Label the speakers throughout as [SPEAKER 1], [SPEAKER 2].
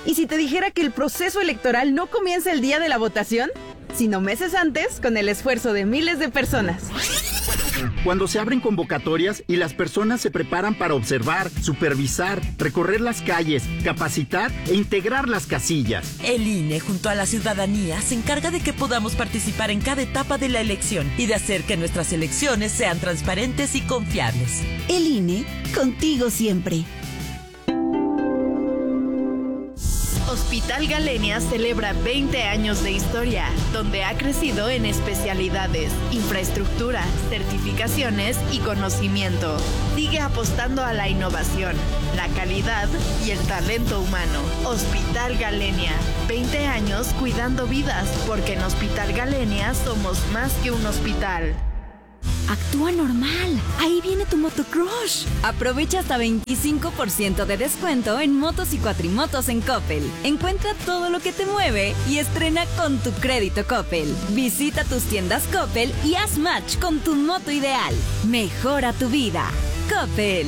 [SPEAKER 1] ¿Y si te dijera que el proceso electoral no comienza el día de la votación, sino meses antes, con el esfuerzo de miles de personas?
[SPEAKER 2] Cuando se abren convocatorias y las personas se preparan para observar, supervisar, recorrer las calles, capacitar e integrar las casillas.
[SPEAKER 3] El INE, junto a la ciudadanía, se encarga de que podamos participar en cada etapa de la elección y de hacer que nuestras elecciones sean transparentes y confiables.
[SPEAKER 4] El INE, contigo siempre.
[SPEAKER 5] Hospital Galenia celebra 20 años de historia, donde ha crecido en especialidades, infraestructura, certificaciones y conocimiento. Sigue apostando a la innovación, la calidad y el talento humano. Hospital Galenia, 20 años cuidando vidas, porque en Hospital Galenia somos más que un hospital.
[SPEAKER 4] Actúa normal. Ahí viene tu motocrush. Aprovecha hasta 25% de descuento en motos y cuatrimotos en Coppel. Encuentra todo lo que te mueve y estrena con tu crédito Coppel. Visita tus tiendas Coppel y haz match con tu moto ideal. Mejora tu vida. Coppel.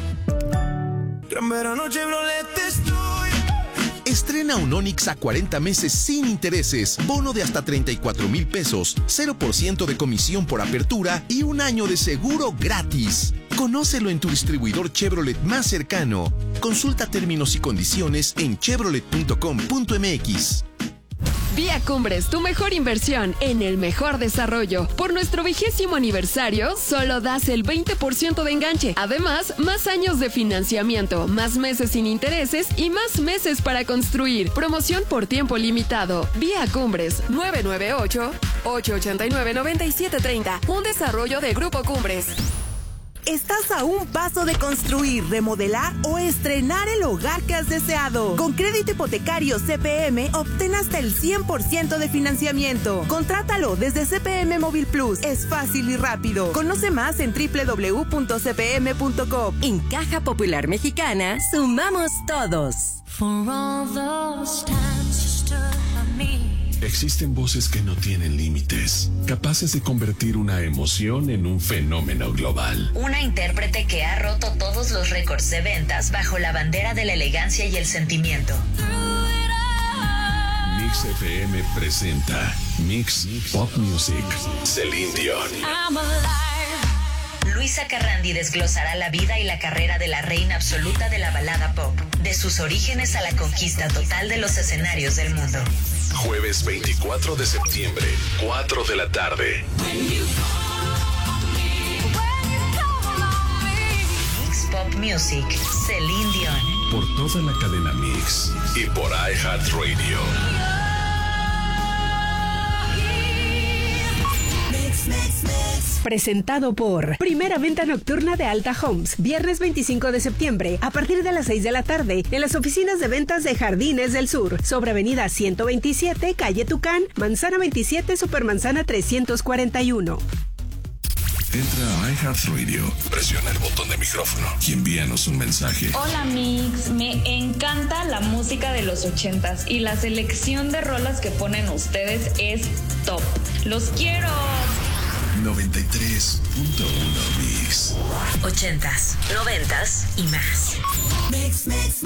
[SPEAKER 6] Estrena un Onix a 40 meses sin intereses, bono de hasta 34,000 pesos, 0% de comisión por apertura y un año de seguro gratis. Conócelo en tu distribuidor Chevrolet más cercano. Consulta términos y condiciones en chevrolet.com.mx.
[SPEAKER 7] Vía Cumbres, tu mejor inversión en el mejor desarrollo. Por nuestro 20º aniversario, solo das el 20% de enganche. Además, más años de financiamiento, más meses sin intereses y más meses para construir. Promoción por tiempo limitado. Vía Cumbres, 998-889-9730. Un desarrollo de Grupo Cumbres.
[SPEAKER 8] Estás a un paso de construir, remodelar o estrenar el hogar que has deseado. Con crédito hipotecario CPM, obtén hasta el 100% de financiamiento. Contrátalo desde CPM Móvil Plus. Es fácil y rápido. Conoce más en www.cpm.com.
[SPEAKER 4] En Caja Popular Mexicana, sumamos todos.
[SPEAKER 9] Existen voces que no tienen límites, capaces de convertir una emoción en un fenómeno global.
[SPEAKER 10] Una intérprete que ha roto todos los récords de ventas bajo la bandera de la elegancia y el sentimiento.
[SPEAKER 9] Mix FM presenta Mix Pop Music. Celine Dion.
[SPEAKER 10] Luisa Carrandi desglosará la vida y la carrera de la reina absoluta de la balada pop, de sus orígenes a la conquista total de los escenarios del mundo.
[SPEAKER 9] Jueves 24 de septiembre, 4 de la tarde.
[SPEAKER 10] Mix Pop Music, Celine Dion.
[SPEAKER 9] Por toda la cadena Mix y por iHeartRadio.
[SPEAKER 11] Presentado por Primera Venta Nocturna de Alta Homes. Viernes 25 de septiembre, a partir de las 6 de la tarde, en las oficinas de ventas de Jardines del Sur, sobre Avenida 127, Calle Tucán, Manzana 27, Supermanzana 341.
[SPEAKER 9] Entra a iHeartRadio, presiona el botón de micrófono y envíanos un mensaje.
[SPEAKER 12] Hola Mix, me encanta la música de los 80s y la selección de rolas que ponen ustedes es top. ¡Los quiero!
[SPEAKER 9] 93.1 Mix.
[SPEAKER 10] 80s, 90s y más.
[SPEAKER 13] Mix.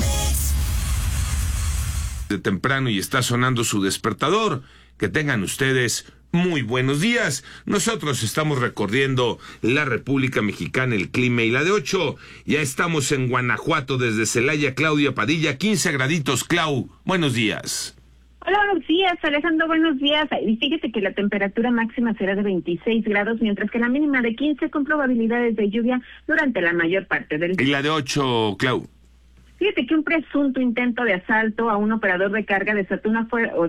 [SPEAKER 14] De temprano y está sonando su despertador. Que tengan ustedes muy buenos días. Nosotros estamos recorriendo la República Mexicana, el clima y la de 8. Ya estamos en Guanajuato desde Celaya, Claudia Padilla, 15 graditos. Clau, buenos días.
[SPEAKER 15] Hola, buenos días, Alejandro, buenos días. Y fíjate que la temperatura máxima será de 26 grados, mientras que la mínima de 15 con probabilidades de lluvia durante la mayor parte del día.
[SPEAKER 14] ¿Y la de 8, Clau?
[SPEAKER 15] Fíjate que un presunto intento de asalto a un operador de carga desató un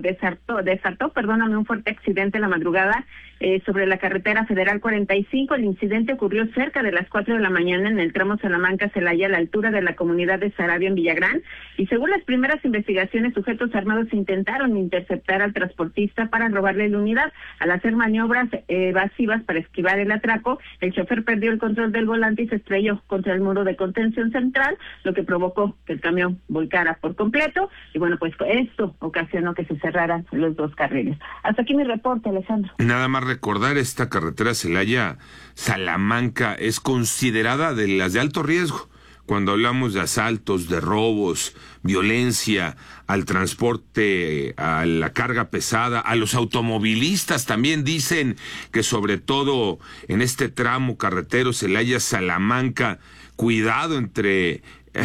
[SPEAKER 15] fuerte accidente en la madrugada sobre la carretera federal 45. El incidente ocurrió cerca de las 4 de la mañana en el tramo Salamanca-Celaya, a la altura de la comunidad de Sarabia, en Villagrán. Y según las primeras investigaciones, sujetos armados intentaron interceptar al transportista para robarle la unidad. Al hacer maniobras evasivas para esquivar el atraco, el chofer perdió el control del volante y se estrelló contra el muro de contención central, lo que provocó que el camión volcara por completo. Y bueno, pues esto ocasionó que se cerraran los dos carriles. Hasta aquí mi reporte, Alejandro.
[SPEAKER 14] Nada más recordar, esta carretera Celaya-Salamanca es considerada de las de alto riesgo. cuando hablamos de asaltos, de robos, violencia, al transporte, a la carga pesada, a los automovilistas también dicen que sobre todo en este tramo carretero Celaya-Salamanca, cuidado entre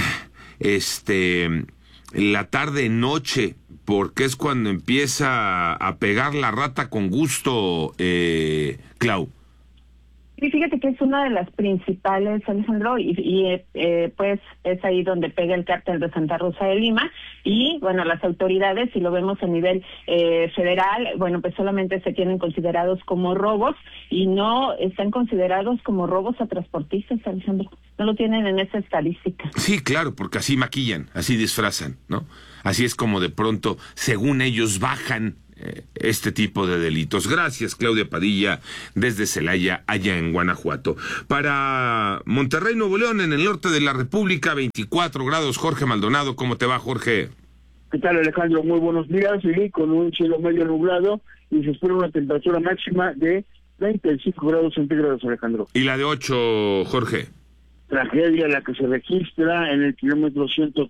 [SPEAKER 14] la tarde-noche, porque es cuando empieza a pegar la rata con gusto, Clau.
[SPEAKER 15] Sí, fíjate que es una de las principales, Alejandro, y pues es ahí donde pega el cártel de Santa Rosa de Lima. Y bueno, las autoridades, si lo vemos a nivel federal, bueno, pues solamente se tienen considerados como robos y no están considerados como robos a transportistas, Alejandro. No lo tienen en esa estadística.
[SPEAKER 14] Sí, claro, porque así maquillan, así disfrazan, ¿no? Así es como de pronto, según ellos, bajan este tipo de delitos. Gracias, Claudia Padilla, desde Celaya, allá en Guanajuato. Para Monterrey, Nuevo León, en el norte de la República, 24 grados. Jorge Maldonado, ¿cómo te va, Jorge?
[SPEAKER 13] ¿Qué tal, Alejandro? Muy buenos días. Sí, con un cielo medio nublado y se espera una temperatura máxima de 35 grados centígrados, Alejandro.
[SPEAKER 14] ¿Y la de 8, Jorge?
[SPEAKER 13] Tragedia la que se registra en el kilómetro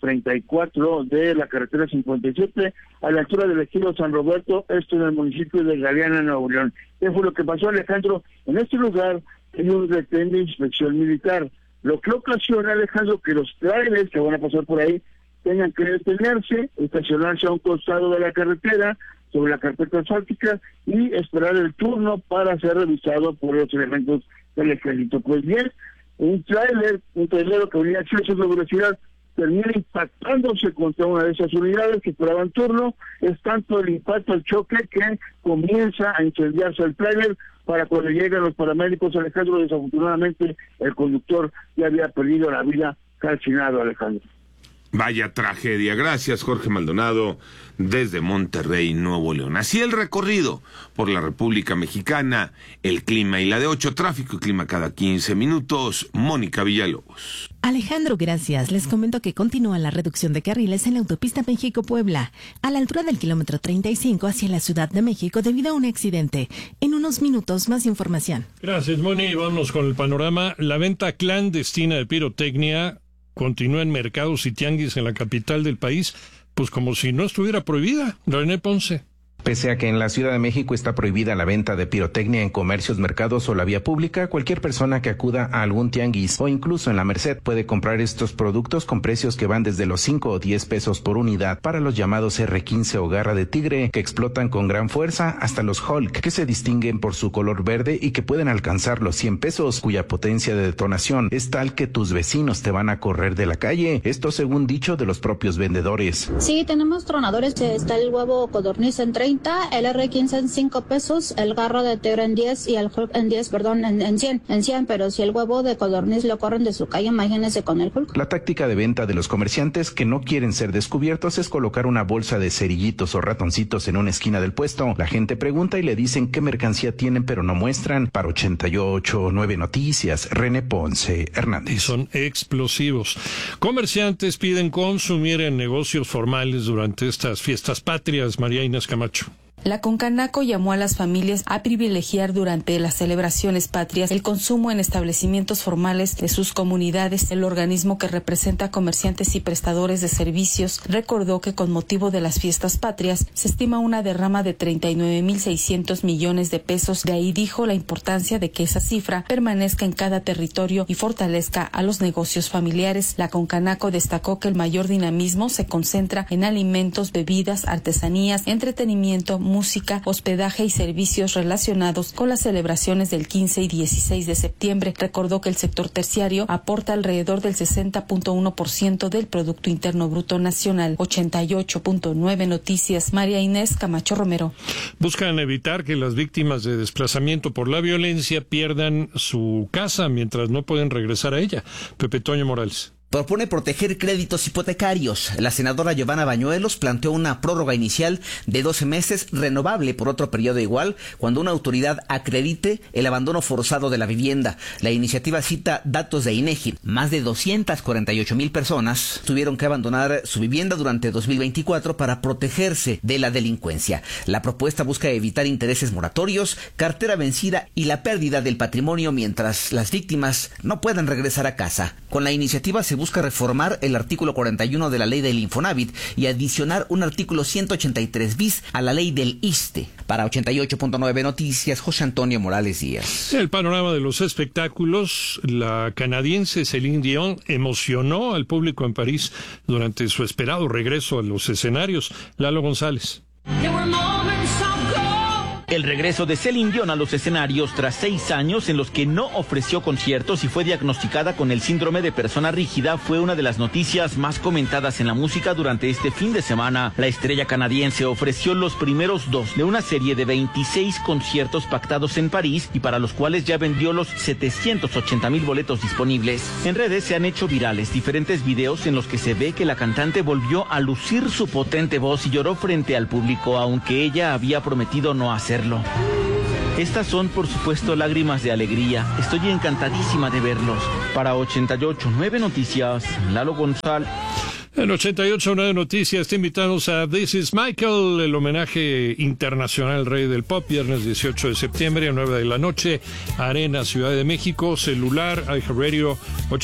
[SPEAKER 13] 134 de la carretera 57 a la altura del ejido San Roberto, esto en el municipio de Galeana, Nuevo León. ¿Qué fue lo que pasó, Alejandro? En este lugar hay un retén de inspección militar, lo que ocasiona, Alejandro, que los trailers que van a pasar por ahí tengan que detenerse, estacionarse a un costado de la carretera sobre la carpeta asfáltica y esperar el turno para ser revisado por los elementos del ejército. Pues bien, un trailero que venía a exceso de velocidad termina impactándose contra una de esas unidades que esperaban turno. Es tanto el impacto, el choque, que comienza a incendiarse el trailer. Para cuando llegan los paramédicos, Alejandro, desafortunadamente el conductor ya había perdido la vida calcinado, Alejandro.
[SPEAKER 14] Vaya tragedia. Gracias, Jorge Maldonado, desde Monterrey, Nuevo León. Así el recorrido por la República Mexicana, el clima y la de 8, tráfico y clima cada 15 minutos. Mónica Villalobos.
[SPEAKER 16] Alejandro, gracias. Les comento que continúa la reducción de carriles en la autopista México-Puebla, a la altura del kilómetro 35 hacia la Ciudad de México debido a un accidente. En unos minutos, más información.
[SPEAKER 17] Gracias, Moni. Vamos con el panorama. La venta clandestina de pirotecnia continúa en mercados y tianguis en la capital del país, pues como si no estuviera prohibida. René Ponce.
[SPEAKER 18] Pese a que en la Ciudad de México está prohibida la venta de pirotecnia en comercios, mercados o la vía pública, cualquier persona que acuda a algún tianguis o incluso en la Merced puede comprar estos productos con precios que van desde los 5 o 10 pesos por unidad para los llamados R15 o garra de tigre, que explotan con gran fuerza, hasta los Hulk, que se distinguen por su color verde y que pueden alcanzar los 100 pesos, cuya potencia de detonación es tal que tus vecinos te van a correr de la calle. Esto según dicho de los propios vendedores.
[SPEAKER 19] Sí, tenemos tronadores, está el huevo codorniz en 30, el R15 en 5 pesos, el garro de tigre en 10 y el Hulk en 10, perdón, en 100, pero si el huevo de codorniz lo corren de su calle, imagínense con el Hulk.
[SPEAKER 18] La táctica de venta de los comerciantes que no quieren ser descubiertos es colocar una bolsa de cerillitos o ratoncitos en una esquina del puesto. La gente pregunta y le dicen qué mercancía tienen, pero no muestran. Para 88.9 Noticias, René Ponce Hernández.
[SPEAKER 17] Y son explosivos. Comerciantes piden consumir en negocios formales durante estas fiestas patrias. María Inés Camacho.
[SPEAKER 20] La Concanaco llamó a las familias a privilegiar durante las celebraciones patrias el consumo en establecimientos formales de sus comunidades. El organismo, que representa a comerciantes y prestadores de servicios, recordó que con motivo de las fiestas patrias se estima una derrama de 39.600 millones de pesos. De ahí dijo la importancia de que esa cifra permanezca en cada territorio y fortalezca a los negocios familiares. La Concanaco destacó que el mayor dinamismo se concentra en alimentos, bebidas, artesanías, entretenimiento, música, hospedaje y servicios relacionados con las celebraciones del 15 y 16 de septiembre. Recordó que el sector terciario aporta alrededor del 60.1% del Producto Interno Bruto Nacional. 88.9 Noticias, María Inés Camacho Romero.
[SPEAKER 17] Buscan evitar que las víctimas de desplazamiento por la violencia pierdan su casa mientras no pueden regresar a ella. Pepe Toño Morales.
[SPEAKER 21] Propone proteger créditos hipotecarios. La senadora Giovanna Bañuelos planteó una prórroga inicial de 12 meses, renovable por otro periodo igual, cuando una autoridad acredite el abandono forzado de la vivienda. La iniciativa cita datos de INEGI. Más de 248,000 personas tuvieron que abandonar su vivienda durante 2024 para protegerse de la delincuencia. La propuesta busca evitar intereses moratorios, cartera vencida y la pérdida del patrimonio mientras las víctimas no puedan regresar a casa. Con la iniciativa se busca reformar el artículo 41 de la ley del Infonavit y adicionar un artículo 183 bis a la ley del ISSSTE. Para 88.9 Noticias, José Antonio Morales Díaz.
[SPEAKER 17] El panorama de los espectáculos, la canadiense Celine Dion emocionó al público en París durante su esperado regreso a los escenarios. Lalo González.
[SPEAKER 1] El regreso de Celine Dion a los escenarios tras 6 años en los que no ofreció conciertos y fue diagnosticada con el síndrome de persona rígida fue una de las noticias más comentadas en la música durante este fin de semana. La estrella canadiense ofreció los primeros 2 de una serie de 26 conciertos pactados en París y para los cuales ya vendió los 780,000 boletos disponibles. En redes se han hecho virales diferentes videos en los que se ve que la cantante volvió a lucir su potente voz y lloró frente al público, aunque ella había prometido no hacerlo. Estas son, por supuesto, lágrimas de alegría. Estoy encantadísima de verlos. Para 88.9 Noticias, Lalo González.
[SPEAKER 17] En 88.9 Noticias te invitamos a This is Michael, el homenaje internacional al rey del pop, viernes 18 de septiembre a 9 de la noche, Arena, Ciudad de México, celular, iHeartRadio,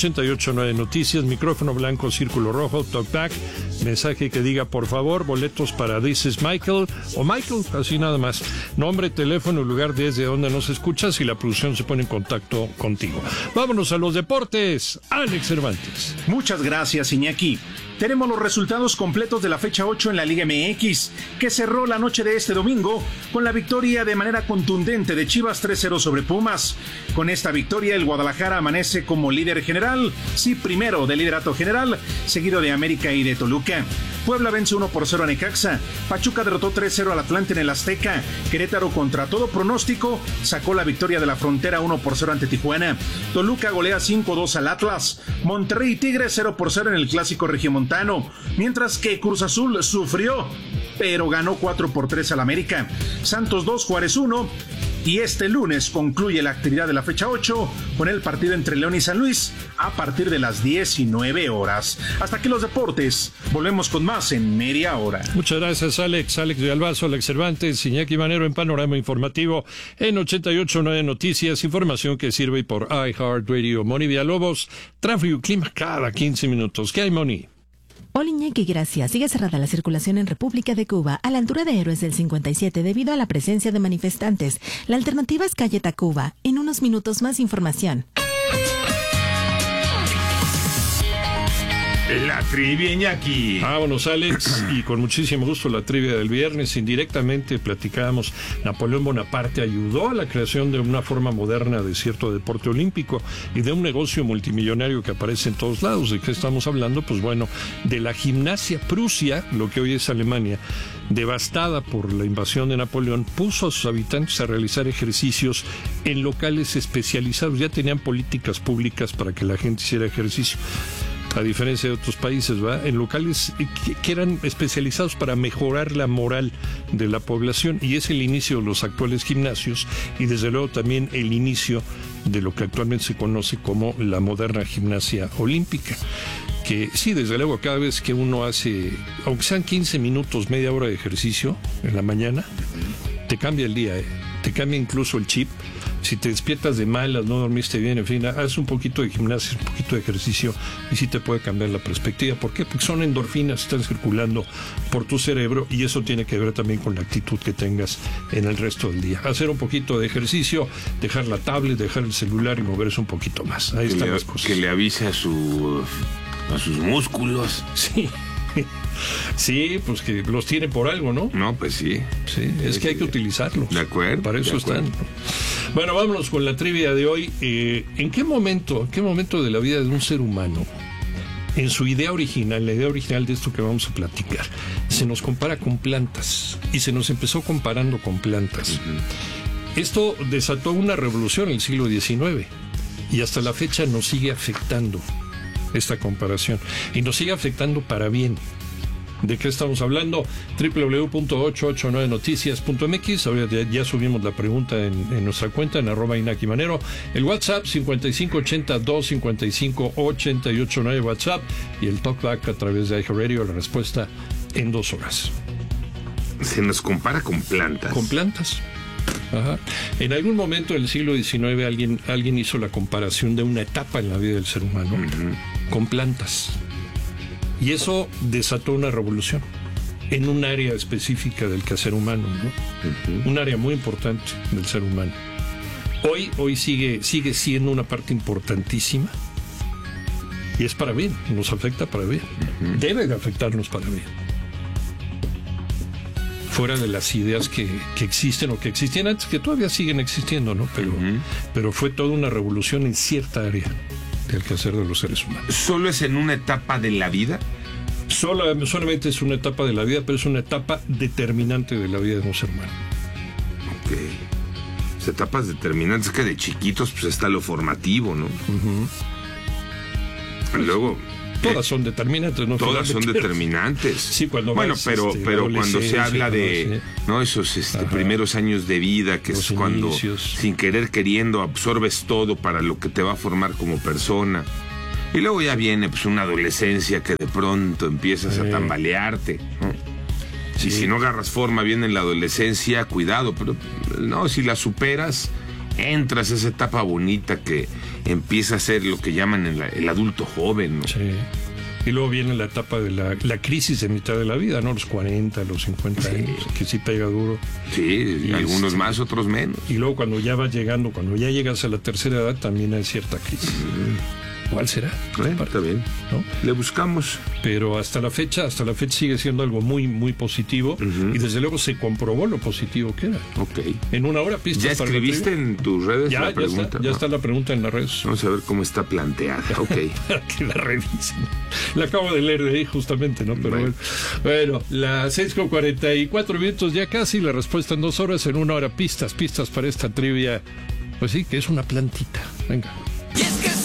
[SPEAKER 17] 88.9 Noticias, micrófono blanco, círculo rojo, talkback, mensaje que diga por favor, boletos para This is Michael, o Michael, así nada más, nombre, teléfono, lugar desde donde nos escuchas y la producción se pone en contacto contigo. Vámonos a los deportes, Alex Cervantes.
[SPEAKER 22] Muchas gracias, Iñaki. Tenemos los resultados completos de la fecha 8 en la Liga MX, que cerró la noche de este domingo con la victoria de manera contundente de Chivas 3-0 sobre Pumas. Con esta victoria, el Guadalajara amanece como líder general, sí, primero del liderato general, seguido de América y de Toluca. Puebla vence 1-0 a Necaxa. Pachuca derrotó 3-0 al Atlante en el Azteca. Querétaro, contra todo pronóstico, sacó la victoria de la Frontera 1-0 ante Tijuana. Toluca golea 5-2 al Atlas. Monterrey y Tigres 0-0 en el Clásico Regiomontano. Mientras que Cruz Azul sufrió, pero ganó 4-3 al América. Santos 2, Juárez 1. Y este lunes concluye la actividad de la fecha 8 con el partido entre León y San Luis a partir de las 19 horas. Hasta aquí los deportes. Volvemos con más en media hora.
[SPEAKER 17] Muchas gracias, Alex. Alex de Albazo, Alex Cervantes, Iñaki Manero en Panorama Informativo en 88.9 Noticias. Información que sirve por iHeartRadio. Moni Villalobos, tráfico y clima cada 15 minutos. ¿Qué hay, Moni?
[SPEAKER 16] Hola, Iñaki, gracias. Sigue cerrada la circulación en República de Cuba a la altura de Héroes del 57 debido a la presencia de manifestantes. La alternativa es calle Tacuba. En unos minutos más información.
[SPEAKER 14] La trivia, Iñaki.
[SPEAKER 17] Vámonos, Alex, y con muchísimo gusto la trivia del viernes. Indirectamente platicábamos, Napoleón Bonaparte ayudó a la creación de una forma moderna de cierto deporte olímpico y de un negocio multimillonario que aparece en todos lados. ¿De qué estamos hablando? Pues bueno, de la gimnasia. Prusia, lo que hoy es Alemania, devastada por la invasión de Napoleón, puso a sus habitantes a realizar ejercicios en locales especializados. Ya tenían políticas públicas para que la gente hiciera ejercicio, a diferencia de otros países, ¿verdad? En locales que eran especializados para mejorar la moral de la población, y es el inicio de los actuales gimnasios y desde luego también el inicio de lo que actualmente se conoce como la moderna gimnasia olímpica. Que sí, desde luego, cada vez que uno hace, aunque sean 15 minutos, media hora de ejercicio en la mañana, te cambia el día, te cambia incluso el chip. Si te despiertas de malas, no dormiste bien, en fin, haz un poquito de gimnasia, un poquito de ejercicio y sí te puede cambiar la perspectiva. ¿Por qué? Porque son endorfinas que están circulando por tu cerebro y eso tiene que ver también con la actitud que tengas en el resto del día. Hacer un poquito de ejercicio, dejar la tablet, dejar el celular y moverse un poquito más. Ahí están las cosas.
[SPEAKER 14] Que le avise a sus músculos.
[SPEAKER 17] Sí. Sí, pues que los tiene por algo, ¿no?
[SPEAKER 14] No, pues sí.
[SPEAKER 17] Sí, es que hay que utilizarlos.
[SPEAKER 14] De acuerdo.
[SPEAKER 17] Para eso están. Bueno, vámonos con la trivia de hoy. ¿En qué momento de la vida de un ser humano, en su idea original, la idea original de esto que vamos a platicar, se nos compara con plantas? Y se nos empezó comparando con plantas. Esto desató una revolución en el siglo XIX y hasta la fecha nos sigue afectando esta comparación y nos sigue afectando para bien. ¿De qué estamos hablando? www.889noticias.mx. Ahora ya subimos la pregunta en nuestra cuenta en @Iñaki Manero. El WhatsApp 5580-255-889 WhatsApp y el talkback a través de iHeartRadio. La respuesta en 2 horas.
[SPEAKER 14] Se nos compara con plantas.
[SPEAKER 17] Con plantas. Ajá. En algún momento del siglo XIX alguien hizo la comparación de una etapa en la vida del ser humano con plantas. Y eso desató una revolución en un área específica del quehacer humano, ¿no? Un área muy importante del ser humano. Hoy sigue siendo una parte importantísima y es para bien, nos afecta para bien. Debe de afectarnos para bien. Fuera de las ideas que existen o que existían antes, que todavía siguen existiendo, ¿no? Pero fue toda una revolución en cierta área del quehacer de los seres humanos.
[SPEAKER 14] ¿Solo es en una etapa de la vida?
[SPEAKER 17] Solamente es una etapa de la vida, pero es una etapa determinante de la vida de un ser humano.
[SPEAKER 14] Ok. Las etapas determinantes, que de chiquitos pues está lo formativo, ¿no? Luego...
[SPEAKER 17] Todas son determinantes, ¿no?
[SPEAKER 14] Todas son determinantes.
[SPEAKER 17] Sí, cuando
[SPEAKER 14] bueno,
[SPEAKER 17] vas,
[SPEAKER 14] pero cuando se habla de no esos primeros años de vida, que
[SPEAKER 17] los
[SPEAKER 14] es cuando
[SPEAKER 17] inicios,
[SPEAKER 14] sin querer queriendo absorbes todo para lo que te va a formar como persona. Y luego ya viene pues una adolescencia que de pronto empiezas a tambalearte, ¿no? Y si no agarras forma bien en la adolescencia, cuidado, pero no, si la superas, entras a esa etapa bonita que empieza a ser lo que llaman el adulto joven, ¿no?
[SPEAKER 17] Sí. Y luego viene la etapa de la crisis de mitad de la vida, ¿no? Los 40, los 50 años, que sí pega duro.
[SPEAKER 14] Sí, y algunos más, otros menos.
[SPEAKER 17] Y luego cuando ya vas llegando, cuando ya llegas a la tercera edad, también hay cierta crisis. ¿Cuál será?
[SPEAKER 14] Está bien,
[SPEAKER 17] ¿no?
[SPEAKER 14] Le buscamos.
[SPEAKER 17] Pero hasta la fecha sigue siendo algo muy, muy positivo. Y desde luego se comprobó lo positivo que era.
[SPEAKER 14] Ok.
[SPEAKER 17] En una hora pistas.
[SPEAKER 14] ¿Ya escribiste en tus redes la pregunta?
[SPEAKER 17] Ya está la pregunta en las redes.
[SPEAKER 14] Vamos a ver cómo está planteada. Ok.
[SPEAKER 17] Que la revisen. La acabo de leer de ahí justamente, ¿no? Pero bueno, las 6:44 ya casi. La respuesta en 2 horas. En 1 hora pistas para esta trivia. Pues sí, que es una plantita. Venga.